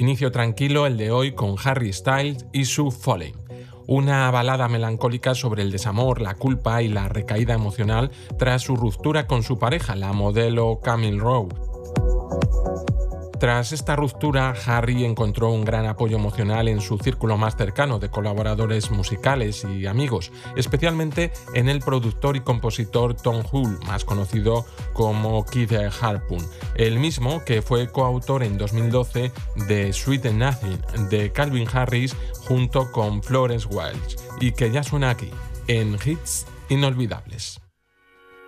Inicio tranquilo el de hoy con Harry Styles y su Falling, una balada melancólica sobre el desamor, la culpa y la recaída emocional tras su ruptura con su pareja, la modelo Camille Rowe. Tras esta ruptura, Harry encontró un gran apoyo emocional en su círculo más cercano de colaboradores musicales y amigos, especialmente en el productor y compositor Tom Hull, más conocido como Kid Harpoon, el mismo que fue coautor en 2012 de Sweet and Nothing de Calvin Harris junto con Florence Welch y que ya suena aquí, en Hits Inolvidables.